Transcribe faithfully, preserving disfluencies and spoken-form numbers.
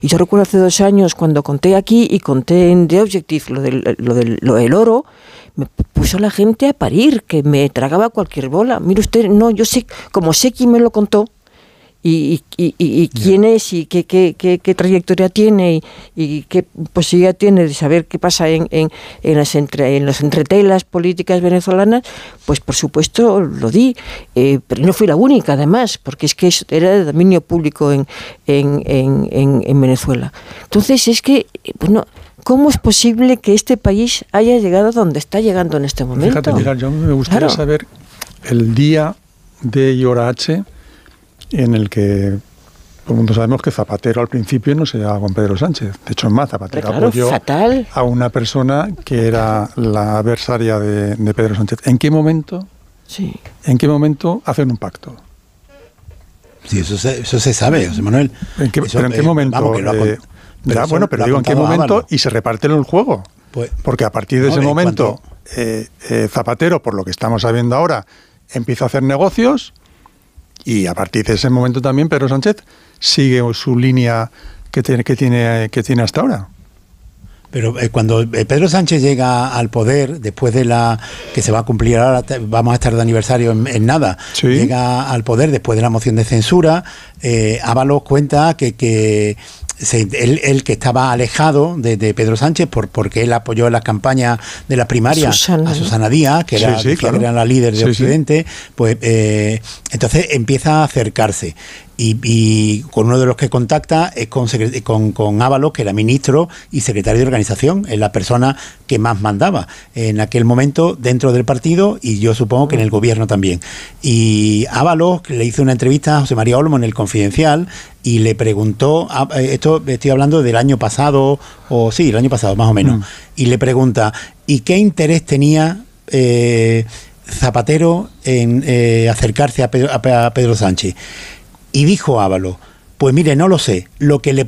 Y yo recuerdo hace dos años cuando conté aquí y conté en The Objective lo del, lo del, lo del oro, me puso la gente a parir, que me tragaba cualquier bola. Mire usted, no, yo sé, como sé quién me lo contó, y, y, y, y quién es y qué, qué, qué, qué trayectoria tiene y, y qué posibilidad tiene de saber qué pasa en, en, en, las entre, en las entretelas políticas venezolanas, pues por supuesto lo di, eh, pero no fui la única además, porque es que eso era de dominio público en, en, en, en, en Venezuela. Entonces es que, bueno, ¿cómo es posible que este país haya llegado a donde está llegando en este momento? Fíjate, Pilar, yo me gustaría claro. saber el día de I hora H en el que todo el mundo sabemos que Zapatero al principio no se llevaba con Pedro Sánchez. De hecho, es más, Zapatero claro, apoyó fatal. a una persona que era la adversaria de, de Pedro Sánchez. ¿En qué momento? Sí. ¿En qué momento hacen un pacto? Sí, eso se, eso se sabe, José Manuel. ¿En qué, eso, ¿Pero en qué eh, momento? Vamos, que lo ha, eh, ya, bueno, pero digo, ¿en qué momento? Ábalo. Y se reparten el juego. Pues, Porque a partir de no, ese momento, cuanto... eh, eh, Zapatero, por lo que estamos sabiendo ahora, empieza a hacer negocios. Y a partir de ese momento también Pedro Sánchez sigue su línea que tiene, que tiene, que tiene hasta ahora. Pero eh, cuando Pedro Sánchez llega al poder, después de la que se va a cumplir ahora, vamos a estar de aniversario en, en nada, sí. Llega al poder después de la moción de censura, eh, Ábalos cuenta que... que Se, él, él que estaba alejado de, de Pedro Sánchez por, porque él apoyó en las campañas de las primarias Susana. a Susana Díaz, que era, sí, sí, claro. que era la líder de sí, Occidente, sí. Pues eh, entonces empieza a acercarse. Y, y con uno de los que contacta es con, con, con Ábalos, que era ministro y secretario de organización, es la persona que más mandaba en aquel momento dentro del partido y yo supongo que en el gobierno también. Y Ábalos le hizo una entrevista a José María Olmo en El Confidencial y le preguntó, esto estoy hablando del año pasado, o sí, el año pasado más o menos, mm. y le pregunta, ¿y qué interés tenía eh, Zapatero en eh, acercarse a Pedro, a Pedro Sánchez? Y dijo Ábalos, pues mire, no lo sé, lo que le